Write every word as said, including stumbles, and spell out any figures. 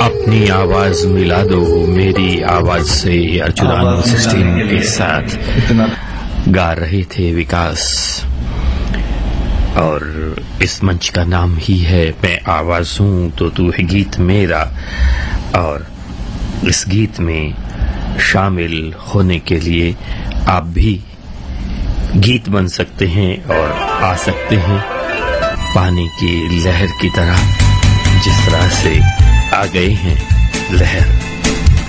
अपनी आवाज मिला दो मेरी आवाज से। अर्जुनानो सिस्टम के साथ गा रहे थे विकास, और इस मंच का नाम ही है मैं आवाज हूं तो तू है गीत मेरा। और इस गीत में शामिल होने के लिए आप भी गीत बन सकते हैं और आ सकते हैं पानी की लहर की तरह, जिस तरह से आ गए हैं लहर।